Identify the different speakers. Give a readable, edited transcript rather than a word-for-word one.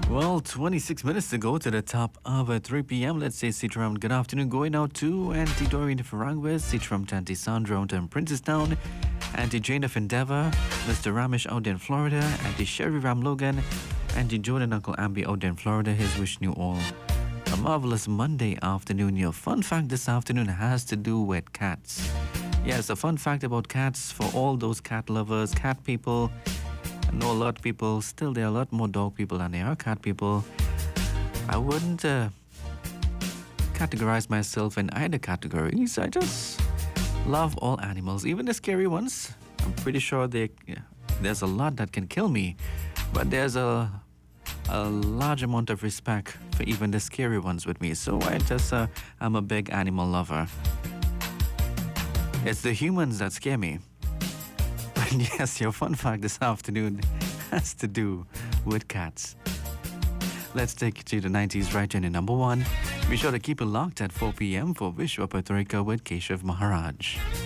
Speaker 1: Well, 26 minutes to go to the top of 3 p.m. Let's say Sitram, good afternoon. Going out to Auntie Doreen of Farangwes, Sitram to Auntie Sandra out in Princestown, Auntie Jane of Endeavour, Mr. Ramesh out in Florida, Auntie Sherry Ram Logan, Auntie Jordan, Uncle Ambi out in Florida. He's wishing you all a marvelous Monday afternoon. Your fun fact this afternoon has to do with cats. Yes, a fun fact about cats for all those cat lovers, cat people. I know a lot of people, still there are a lot more dog people than there are cat people. I wouldn't categorize myself in either categories. I just love all animals, even the scary ones. I'm pretty sure there's a lot that can kill me, but there's a large amount of respect for even the scary ones with me. So I'm a big animal lover. It's the humans that scare me. And yes, your fun fact this afternoon has to do with cats. Let's take you to the 90s right in number one. Be sure to keep it locked at 4 p.m. for Vishwa Patrika with Keshav Maharaj.